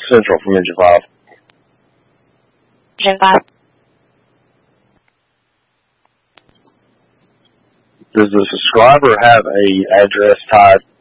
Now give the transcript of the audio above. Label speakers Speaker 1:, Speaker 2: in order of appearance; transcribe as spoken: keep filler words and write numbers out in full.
Speaker 1: Central from Engine five.
Speaker 2: Engine five.
Speaker 1: Does the subscriber have a address tied